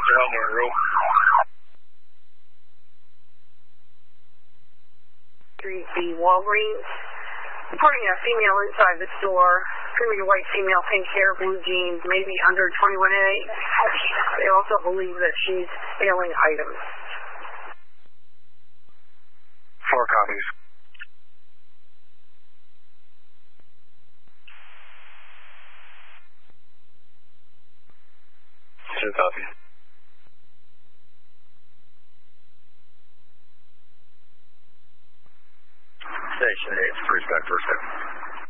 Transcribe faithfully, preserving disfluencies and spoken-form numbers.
your helmet, roll. Street B, Walgreens. Reporting a female inside the store. Could be a white female, pink hair, blue jeans, maybe under twenty-one and eight. They also believe that she's stealing items. Four copies. Two copies. Station eight, first back, first back.